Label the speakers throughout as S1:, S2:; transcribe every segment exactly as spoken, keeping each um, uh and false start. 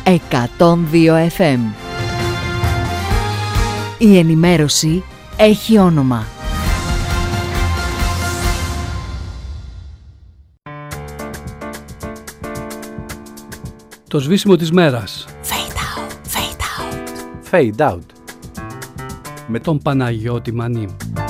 S1: εκατόν δύο εφ εμ. Η ενημέρωση έχει όνομα.
S2: Το σβήσιμο της μέρας.
S1: Fade out, fade out.
S3: Fade out.
S2: Με τον Παναγιώτη Μανί.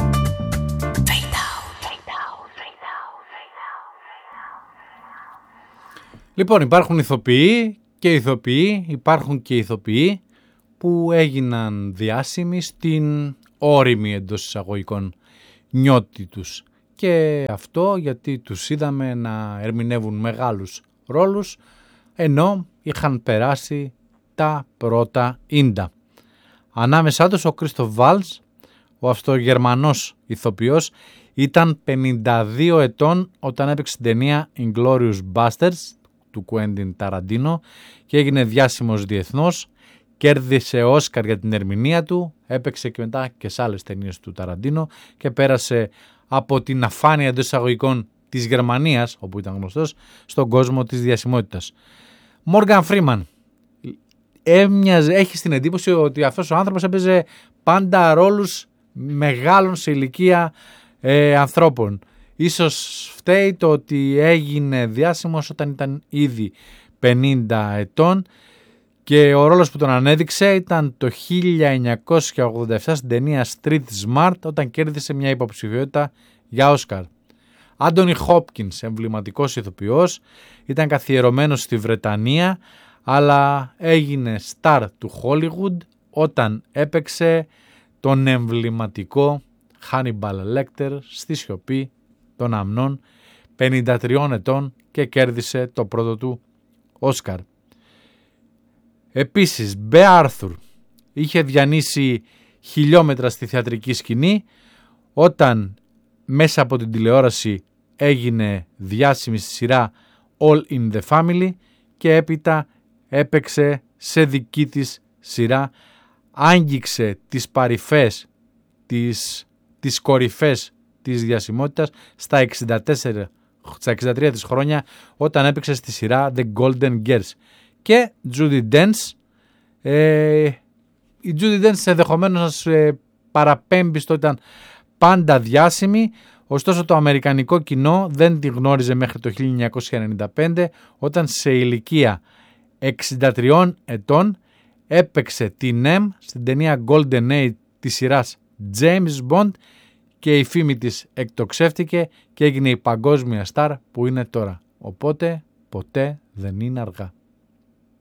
S3: Λοιπόν, υπάρχουν ηθοποιοί και ηθοποιοί, υπάρχουν και ηθοποιοί που έγιναν διάσημοι στην όριμη εντός εισαγωγικών νιώτη τους. Και αυτό γιατί τους είδαμε να ερμηνεύουν μεγάλους ρόλους ενώ είχαν περάσει τα πρώτα ίντα. Ανάμεσά τους ο Κρίστοφ Βάλτς, ο Αυστρογερμανός ηθοποιός, ήταν πενήντα δύο ετών όταν έπαιξε την ταινία Inglourious Basterds του Κουέντιν Ταραντίνο και έγινε διάσημος διεθνώς. Κέρδισε Όσκαρ για την ερμηνεία του, έπαιξε και μετά και σε άλλες ταινίες του Ταραντίνο και πέρασε από την αφάνεια εντός εισαγωγικών της Γερμανίας, όπου ήταν γνωστός, στον κόσμο της διασημότητας. Μόργαν Φρίμαν. Έμοιαζε, έχει την εντύπωση ότι αυτός ο άνθρωπος έπαιζε πάντα ρόλους μεγάλων σε ηλικία ε, ανθρώπων. Ίσως φταίει το ότι έγινε διάσημος όταν ήταν ήδη πενήντα ετών και ο ρόλος που τον ανέδειξε ήταν το χίλια εννιακόσια ογδόντα επτά στην ταινία Street Smart όταν κέρδισε μια υποψηφιότητα για Όσκαρ. Άντονι Χόπκινς, εμβληματικός ηθοποιός, ήταν καθιερωμένος στη Βρετανία αλλά έγινε στάρ του Hollywood όταν έπαιξε τον εμβληματικό Hannibal Lecter στη σιωπή των αμνών, πενήντα τριών ετών, και κέρδισε το πρώτο του Όσκαρ. Επίσης, Μπέ Άρθουρ είχε διανύσει χιλιόμετρα στη θεατρική σκηνή όταν μέσα από την τηλεόραση έγινε διάσημη στη σειρά All in the Family και έπειτα έπαιξε σε δική της σειρά, άγγιξε τις παρυφές, τις, τις κορυφές της διασημότητας στα εξήντα τέσσερα, στα εξήντα τρία της χρόνια όταν έπαιξε στη σειρά The Golden Girls. Και Judi Dench, ε, η Judi Dench ενδεχομένως να σας ε, παραπέμπει στο ήταν πάντα διάσημη, ωστόσο το αμερικανικό κοινό δεν τη γνώριζε μέχρι το χίλια εννιακόσια ενενήντα πέντε όταν σε ηλικία εξήντα τριών ετών έπαιξε την M στην ταινία Golden Age της σειράς James Bond και η φήμη της εκτοξεύτηκε και έγινε η παγκόσμια στάρ που είναι τώρα. Οπότε ποτέ δεν είναι αργά.